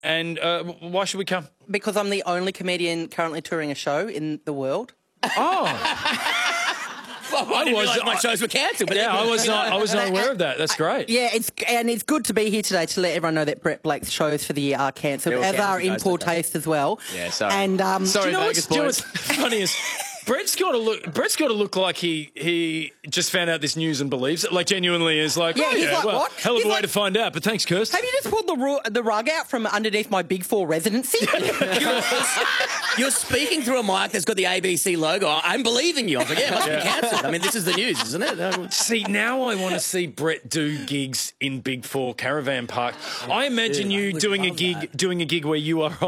And why should we come? Because I'm the only comedian currently touring a show in the world. Oh. Well, I didn't realise my shows were cancelled. But Yeah, I was not aware of that. That's great. Yeah, it's good to be here today to let everyone know that Brett Blake's shows for the year are cancelled, as are In Poor Taste as well. Yeah, sorry. And sorry, Do you know Vegas what's boys. funny is Brett's got to look like he just found out this news and believes it. Like genuinely is like, Yeah, oh, he's yeah, like, well, what? hell of He's a way like- to find out. But thanks, Kirst. have you just pulled the rug out from underneath my Big Four residency? You're speaking through a mic that's got the ABC logo. I'm believing you. I was like, yeah, it must be cancelled. I mean, this is the news, isn't it? See, now I want to see Brett do gigs in Big Four Caravan Park. I imagine you doing a gig where you are